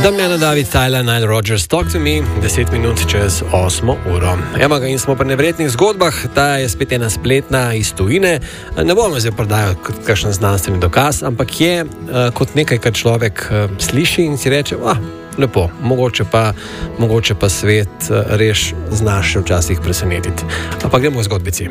Damjana David, Tyler, Nile Rodgers, Talk to Me, 10 minut čez 8 uro. Evo ga in smo pri nevrednih zgodbah, ta je spet ena spletna iz tujine. Ne bomo zdaj prodajali kot kakšen znanstveni dokaz, ampak je kot nekaj, kar človek sliši in si reče, lepo, mogoče pa svet res znaš včasih presenetiti. Pa gremo v zgodbici.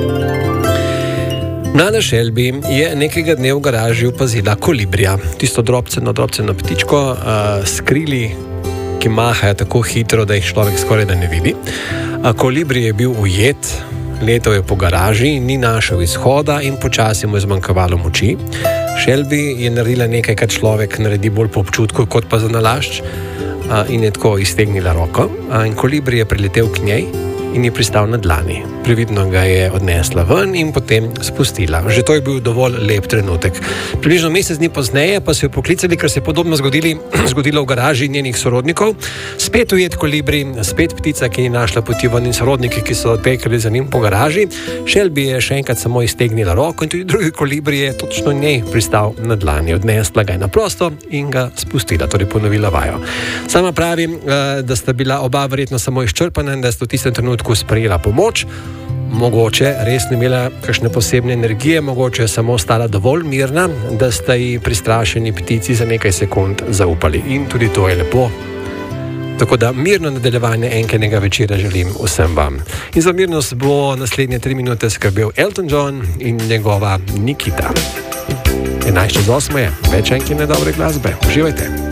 Mlada Shelby je nekega dne v garaži opazila kolibrija, tisto drobceno ptičko s krili, ki mahajo tako hitro, da jih človek skoraj da ne vidi. Kolibri je bil ujet, letel je po garaži, ni našel izhoda in počasi mu je zmanjkavalo moči. Shelby je naredila nekaj, kar človek naredi bolj po občutku, kot pa za nalašč, in je tako iztegnila roko. In kolibri je priletel k njej in je pristal na dlani. Previdno ga je odnesla ven in potem spustila. Že to je bil dovolj lep trenutek. Približno mesec dni pozneje pa so jo poklicali, ker se je podobno zgodilo v garaži njenih sorodnikov. Spet ujet kolibri, spet ptica, ki ni našla poti ven, in sorodniki, ki so tekali za njim po garaži. Shelby je še enkrat samo iztegnila roko in tudi drugi kolibri je točno njej pristal na dlani. Odnesla ga je na prosto in ga spustila, torej ponovila vajo. Sama pravi, da sta bila oba verjetno samo izčrpana in da sta v tistem trenutku sprejela pomoč. Mogoče res ni imela kakšne posebne energije, mogoče je samo ostala dovolj mirna, da sta ji pristrašeni ptici za nekaj sekund zaupali. In tudi to je lepo. Tako da mirno nadaljevanje enkenega večera želim vsem vam. In za mirnost bo naslednje 3 minute skrbel Elton John in njegova Nikita. 11:08 je, več enkene dobre glasbe. Uživajte.